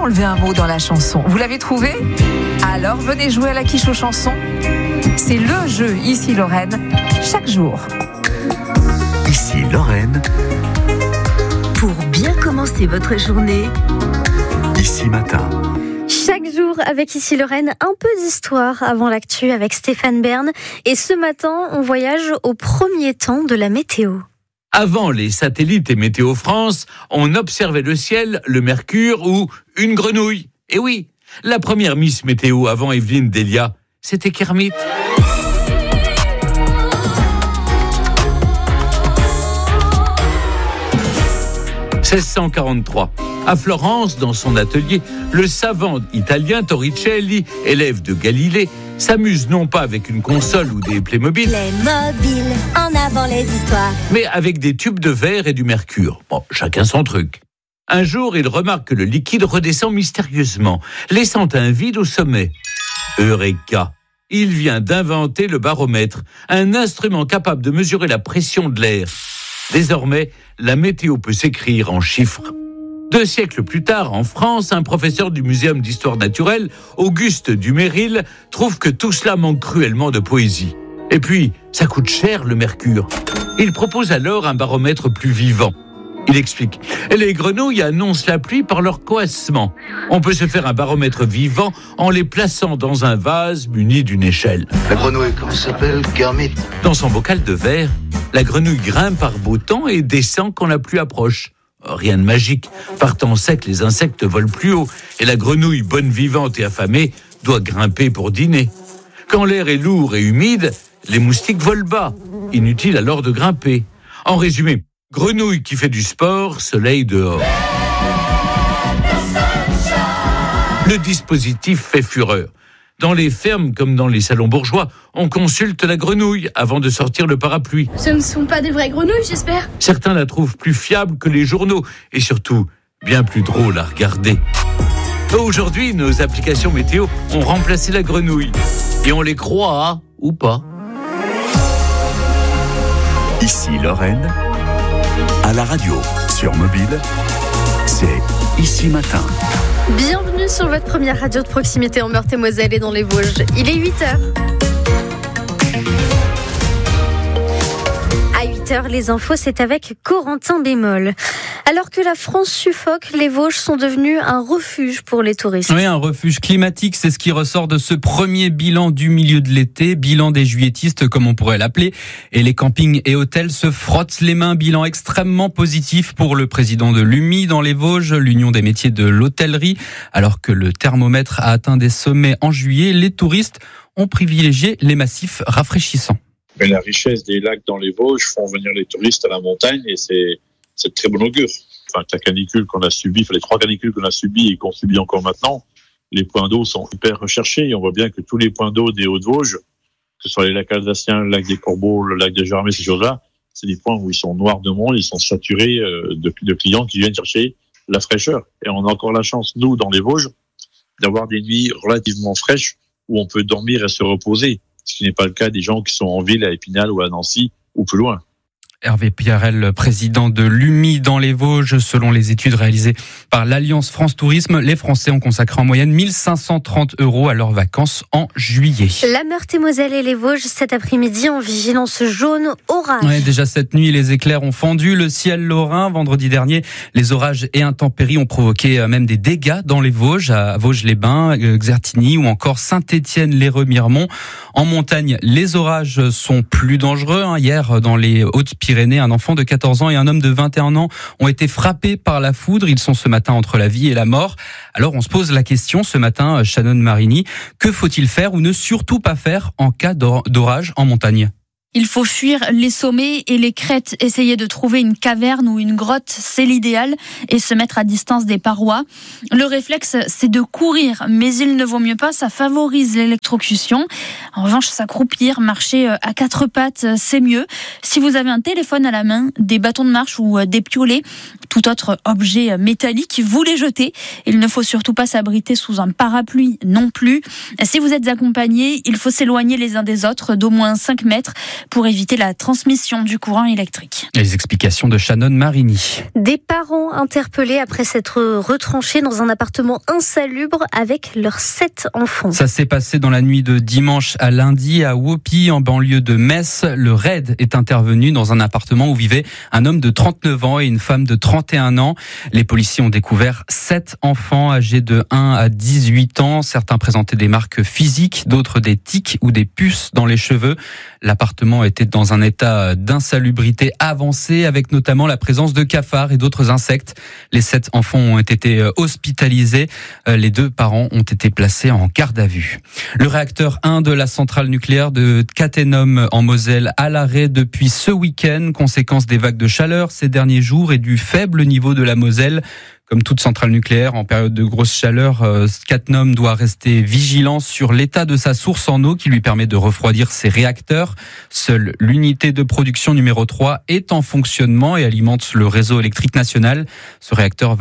enlever un mot dans la chanson. Vous l'avez trouvé ? Alors venez jouer à la quiche aux chansons. C'est le jeu Ici Lorraine, chaque jour. Ici Lorraine. Pour bien commencer votre journée, Ici Matin. Chaque jour avec Ici Lorraine, un peu d'histoire avant l'actu avec Stéphane Bern. Et ce matin, on voyage au premier temps de la météo. Avant les satellites et Météo France, on observait le ciel, le mercure ou une grenouille. Et oui, la première Miss Météo avant Evelyne Delia, c'était Kermit. « 1643. À Florence, dans son atelier, le savant italien Torricelli, élève de Galilée, s'amuse non pas avec une console ou des Playmobil, Playmobil, en avant les histoires, mais avec des tubes de verre et du mercure. Bon, chacun son truc. Un jour, il remarque que le liquide redescend mystérieusement, laissant un vide au sommet. Eureka! Il vient d'inventer le baromètre, un instrument capable de mesurer la pression de l'air. Désormais, la météo peut s'écrire en chiffres. 2 siècles plus tard, en France, un professeur du Muséum d'histoire naturelle, Auguste Duméryl, trouve que tout cela manque cruellement de poésie. Et puis, ça coûte cher le mercure. Il propose alors un baromètre plus vivant. Il explique, les grenouilles annoncent la pluie par leur coassement. On peut se faire un baromètre vivant en les plaçant dans un vase muni d'une échelle. La grenouille, comment ça s'appelle? Kermit. Dans son bocal de verre, la grenouille grimpe par beau temps et descend quand la pluie approche. Rien de magique. Partant sec, les insectes volent plus haut et la grenouille, bonne vivante et affamée, doit grimper pour dîner. Quand l'air est lourd et humide, les moustiques volent bas. Inutile alors de grimper. En résumé, grenouille qui fait du sport, soleil dehors. Le dispositif fait fureur. Dans les fermes comme dans les salons bourgeois, on consulte la grenouille avant de sortir le parapluie. Ce ne sont pas des vraies grenouilles, j'espère. Certains la trouvent plus fiable que les journaux et surtout bien plus drôle à regarder. Aujourd'hui, nos applications météo ont remplacé la grenouille. Et on les croit, ou pas. Ici Lorraine. À la radio, sur mobile, c'est Ici Matin. Bienvenue sur votre première radio de proximité en Meurthe-et-Moselle et dans les Vosges. Il est 8h. À 8h, les infos, c'est avec Corentin Bémol. Alors que la France suffoque, les Vosges sont devenus un refuge pour les touristes. Oui, un refuge climatique, c'est ce qui ressort de ce premier bilan du milieu de l'été, bilan des juilletistes comme on pourrait l'appeler. Et les campings et hôtels se frottent les mains, bilan extrêmement positif pour le président de l'UMI dans les Vosges, l'Union des métiers de l'hôtellerie. Alors que le thermomètre a atteint des sommets en juillet, les touristes ont privilégié les massifs rafraîchissants. Mais la richesse des lacs dans les Vosges font venir les touristes à la montagne et c'est de très bon augure. Enfin, la canicule qu'on a subie, les 3 canicules qu'on a subies et qu'on subit encore maintenant, les points d'eau sont hyper recherchés. Et on voit bien que tous les points d'eau des Hauts-de-Vosges, que ce soit les lacs alsaciens, le lac des Corbeaux, le lac des Germais, ces choses-là, c'est des points où ils sont noirs de monde, ils sont saturés de clients qui viennent chercher la fraîcheur. Et on a encore la chance, nous, dans les Vosges, d'avoir des nuits relativement fraîches où on peut dormir et se reposer. Ce qui n'est pas le cas des gens qui sont en ville, à Épinal ou à Nancy ou plus loin. Hervé Pierrel, président de l'UMI dans les Vosges. Selon les études réalisées par l'Alliance France Tourisme, les Français ont consacré en moyenne 1 530 € à leurs vacances en juillet. La Meurthe-et-Moselle et les Vosges cet après-midi en vigilance jaune orage. Ouais, déjà cette nuit, les éclairs ont fendu le ciel lorrain. Vendredi dernier, les orages et intempéries ont provoqué même des dégâts dans les Vosges, à Vosges-les-Bains, Xertigny ou encore Saint-Étienne-les-Remiremont. En montagne, les orages sont plus dangereux. Hier, dans les Hautes-Pyrénées, un enfant de 14 ans et un homme de 21 ans ont été frappés par la foudre. Ils sont ce matin entre la vie et la mort. Alors on se pose la question ce matin, Shannon Marini, que faut-il faire ou ne surtout pas faire en cas d'orage en montagne ? Il faut fuir les sommets et les crêtes, essayer de trouver une caverne ou une grotte, c'est l'idéal, et se mettre à distance des parois. Le réflexe, c'est de courir, mais il ne vaut mieux pas, ça favorise l'électrocution. En revanche, s'accroupir, marcher à 4 pattes, c'est mieux. Si vous avez un téléphone à la main, des bâtons de marche ou des piolets, tout autre objet métallique, vous les jetez. Il ne faut surtout pas s'abriter sous un parapluie non plus. Si vous êtes accompagné, il faut s'éloigner les uns des autres d'au moins 5 mètres. pour éviter la transmission du courant électrique. Les explications de Shannon Marini. Des parents interpellés après s'être retranchés dans un appartement insalubre avec leurs 7 enfants. Ça s'est passé dans la nuit de dimanche à lundi à Wopi, en banlieue de Metz. Le raid est intervenu dans un appartement où vivait un homme de 39 ans et une femme de 31 ans. Les policiers ont découvert 7 enfants âgés de 1 à 18 ans. Certains présentaient des marques physiques, d'autres des tics ou des puces dans les cheveux. L'appartement était dans un état d'insalubrité avancé, avec notamment la présence de cafards et d'autres insectes. Les 7 enfants ont été hospitalisés. Les 2 parents ont été placés en garde à vue. Le réacteur 1 de la centrale nucléaire de Cattenom en Moselle à l'arrêt depuis ce week-end, conséquence des vagues de chaleur ces derniers jours et du faible niveau de la Moselle. Comme toute centrale nucléaire, en période de grosse chaleur, Cattenom doit rester vigilant sur l'état de sa source en eau qui lui permet de refroidir ses réacteurs. Seule l'unité de production numéro 3 est en fonctionnement et alimente le réseau électrique national. Ce réacteur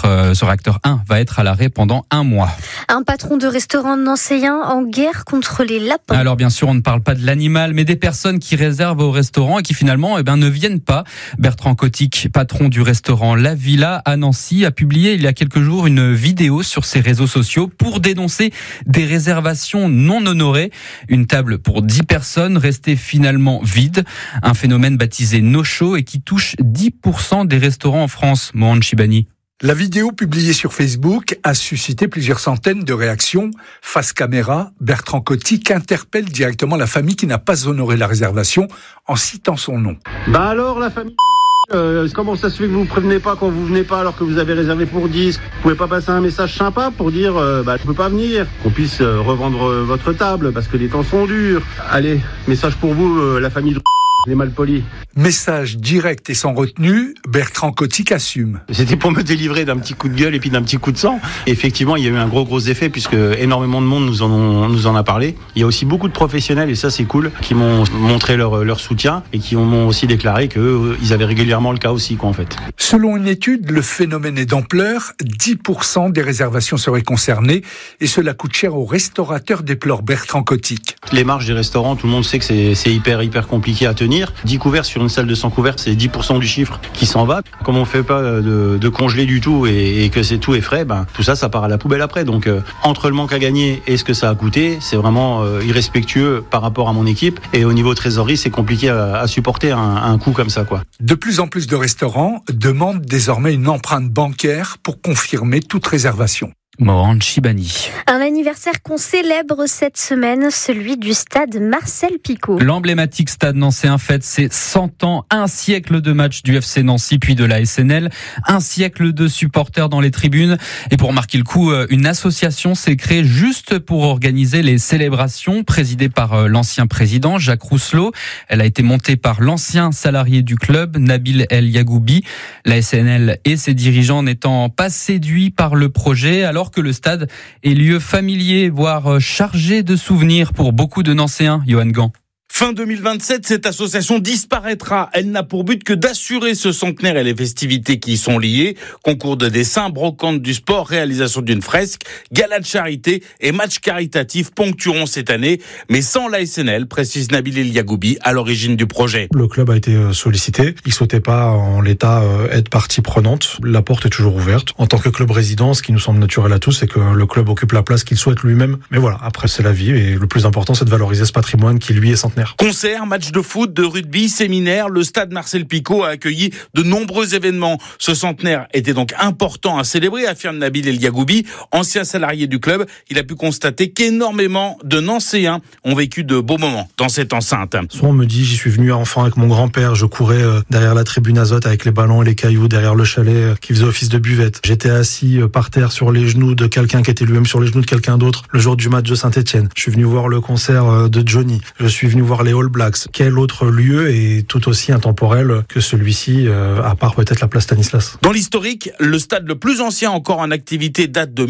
1 va être à l'arrêt pendant 1 mois. Un patron de restaurant nancéen en guerre contre les lapins. Alors bien sûr, on ne parle pas de l'animal, mais des personnes qui réservent au restaurant et qui finalement ne viennent pas. Bertrand Cotic, patron du restaurant La Villa à Nancy, a publié il y a quelques jours une vidéo sur ses réseaux sociaux pour dénoncer des réservations non honorées. Une table pour 10 personnes restait finalement vide. Un phénomène baptisé no-show et qui touche 10% des restaurants en France. Mohan Chibani. La vidéo publiée sur Facebook a suscité plusieurs centaines de réactions. Face caméra, Bertrand Cotic interpelle directement la famille qui n'a pas honoré la réservation en citant son nom. Alors la famille... comment ça se fait que vous ne prévenez pas quand vous venez pas alors que vous avez réservé pour 10 ? Vous pouvez pas passer un message sympa pour dire je peux pas venir, qu'on puisse revendre votre table parce que les temps sont durs. Allez, message pour vous, la famille de les malpolis. Message direct et sans retenue, Bertrand Cotic assume. C'était pour me délivrer d'un petit coup de gueule et puis d'un petit coup de sang. Et effectivement, il y a eu un gros effet puisque énormément de monde nous en a parlé. Il y a aussi beaucoup de professionnels, et ça c'est cool, qui m'ont montré leur soutien et qui m'ont aussi déclaré qu'ils avaient régulièrement le cas aussi, en fait. Selon une étude, le phénomène est d'ampleur. 10% des réservations seraient concernées et cela coûte cher aux restaurateurs, déplore Bertrand Cotic. Les marges des restaurants, tout le monde sait que c'est hyper compliqué à tenir. 10 couverts sur une salle de 100 couverts, c'est 10% du chiffre qui s'en va. Comme on fait pas de congelé du tout et que tout est frais, tout ça part à la poubelle après. Donc entre le manque à gagner et ce que ça a coûté, c'est vraiment irrespectueux par rapport à mon équipe. Et au niveau trésorerie, c'est compliqué à supporter un coût comme ça, quoi. De plus en plus de restaurants demandent désormais une empreinte bancaire pour confirmer toute réservation. Mohan Chibani. Un anniversaire qu'on célèbre cette semaine, celui du stade Marcel Picot. L'emblématique stade nancéen fête ses 100 ans, un siècle de matchs du FC Nancy puis de la SNL, un siècle de supporters dans les tribunes. Et pour marquer le coup, une association s'est créée juste pour organiser les célébrations, présidée par l'ancien président Jacques Rousselot. Elle a été montée par l'ancien salarié du club, Nabil El Yagoubi. La SNL et ses dirigeants n'étant pas séduits par le projet, alors que le stade est lieu familier, voire chargé de souvenirs pour beaucoup de Nancéens. Johan Gant. Fin 2027, cette association disparaîtra. Elle n'a pour but que d'assurer ce centenaire et les festivités qui y sont liées. Concours de dessin, brocante du sport, réalisation d'une fresque, gala de charité et match caritatif ponctueront cette année, mais sans la SNL, précise Nabil El Yagoubi, à l'origine du projet. Le club a été sollicité. Il ne souhaitait pas, en l'état, être partie prenante. La porte est toujours ouverte. En tant que club résident, ce qui nous semble naturel à tous, c'est que le club occupe la place qu'il souhaite lui-même. Mais voilà, après c'est la vie et le plus important, c'est de valoriser ce patrimoine qui, lui, est centenaire. Concerts, matchs de foot, de rugby, séminaires, le stade Marcel Picot a accueilli de nombreux événements. Ce centenaire était donc important à célébrer, affirme Nabil El Yagoubi, ancien salarié du club. Il a pu constater qu'énormément de Nancéens ont vécu de beaux moments dans cette enceinte. Soit on me dit, j'y suis venu enfant avec mon grand-père, je courais derrière la tribune azote avec les ballons et les cailloux derrière le chalet qui faisait office de buvette. J'étais assis par terre sur les genoux de quelqu'un qui était lui-même sur les genoux de quelqu'un d'autre le jour du match de Saint-Etienne. Je suis venu voir le concert de Johnny. Je suis venu voir les All Blacks. Quel autre lieu est tout aussi intemporel que celui-ci, à part peut-être la place Stanislas? Dans l'historique, le stade le plus ancien encore en activité date de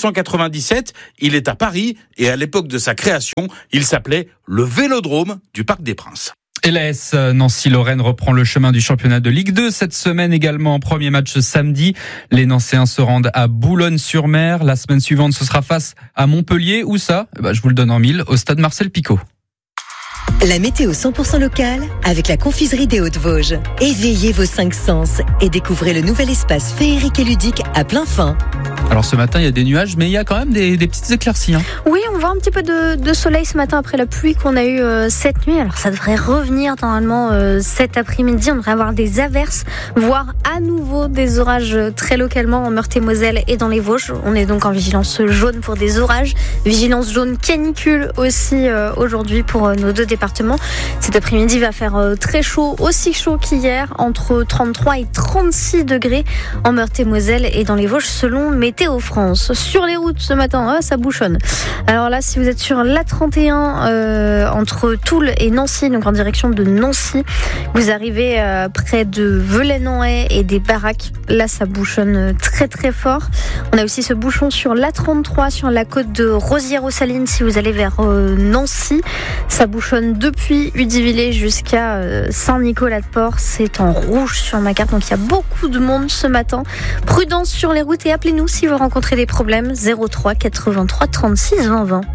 1897. Il est à Paris et à l'époque de sa création, il s'appelait le Vélodrome du Parc des Princes. Et l'AS Nancy-Lorraine reprend le chemin du championnat de Ligue 2 cette semaine également. Premier match samedi. Les Nancéens se rendent à Boulogne-sur-Mer. La semaine suivante, ce sera face à Montpellier. Où ça? Je vous le donne en mille, au stade Marcel Picot. La météo 100% locale avec la confiserie des Hauts-de-Vosges. Éveillez vos 5 sens et découvrez le nouvel espace féerique et ludique à plein fin. Alors ce matin, il y a des nuages, mais il y a quand même des petites éclaircies. Oui, on voit un petit peu de soleil ce matin après la pluie qu'on a eue cette nuit. Alors ça devrait revenir normalement cet après-midi. On devrait avoir des averses, voire à nouveau des orages très localement en Meurthe-et-Moselle et dans les Vosges. On est donc en vigilance jaune pour des orages. Vigilance jaune canicule aussi aujourd'hui pour nos 2 départements. Cet après-midi va faire très chaud, aussi chaud qu'hier, entre 33 et 36 degrés en Meurthe-et-Moselle et dans les Vosges selon Météo France. Sur les routes ce matin, ça bouchonne. Alors là, si vous êtes sur l'A31 entre Toul et Nancy, donc en direction de Nancy, vous arrivez près de Velaine-en-Haye et des Baraques. Là, ça bouchonne très très fort. On a aussi ce bouchon sur l'A33 sur la côte de Rosières-aux-Salines si vous allez vers Nancy. Ça bouchonne depuis Udivillers jusqu'à Saint-Nicolas-de-Port. C'est en rouge sur ma carte, donc il y a beaucoup de monde ce matin. Prudence sur les routes et appelez-nous si vous rencontrez des problèmes. 03 83 36 20 20.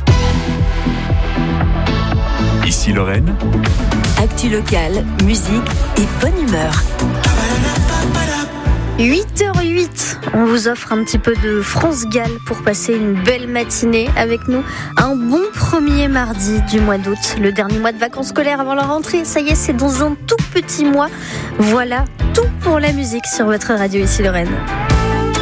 Ici Lorraine. Actu locale, musique et bonne humeur. 8h08, on vous offre un petit peu de France Gall pour passer une belle matinée avec nous. Un bon premier mardi du mois d'août, le dernier mois de vacances scolaires avant la rentrée. Ça y est, c'est dans un tout petit mois. Voilà tout pour la musique sur votre radio Ici Lorraine.